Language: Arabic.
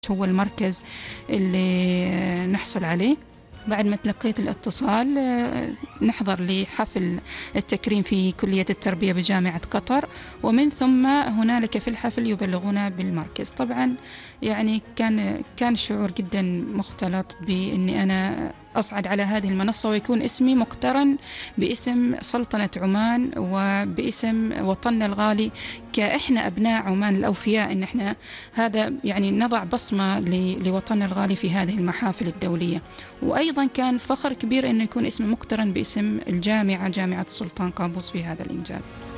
قابوس هو المركز اللي نحصل عليه. بعد ما تلقيت الاتصال نحضر لحفل التكريم في كلية التربية بجامعة قطر، ومن ثم هنالك في الحفل يبلغونا بالمركز. طبعا يعني كان شعور جدا مختلط بأني أنا أصعد على هذه المنصة ويكون اسمي مقترن باسم سلطنة عمان وباسم وطننا الغالي، كإحنا أبناء عمان الأوفياء، إن إحنا هذا يعني نضع بصمة لوطننا الغالي في هذه المحافل الدولية. وأيضا كان فخر كبير إنه يكون اسمي مقترن باسم الجامعة، جامعة السلطان قابوس، في هذا الإنجاز.